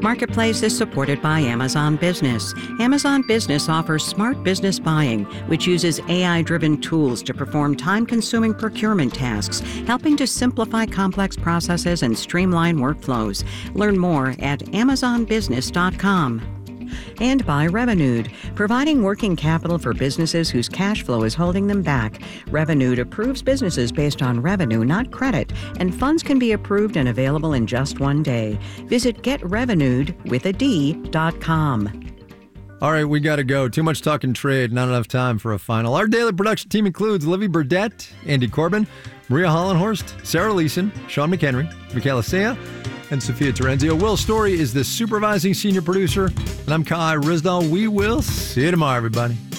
Marketplace is supported by Amazon Business. Amazon Business offers smart business buying, which uses AI-driven tools to perform time-consuming procurement tasks, helping to simplify complex processes and streamline workflows. Learn more at amazonbusiness.com. And by Revenued, providing working capital for businesses whose cash flow is holding them back. Revenued approves businesses based on revenue, not credit, and funds can be approved and available in just one day. Visit getrevenued.com. All right, we got to go. Too much talking trade, not enough time for a final. Our daily production team includes Livy Burdett, Andy Corbin, Maria Hollenhorst, Sarah Leeson, Sean McHenry, Michaela Sea, and Sophia Terenzio. Will Story is the supervising senior producer, and I'm Kai Rizdal. We will see you tomorrow, everybody.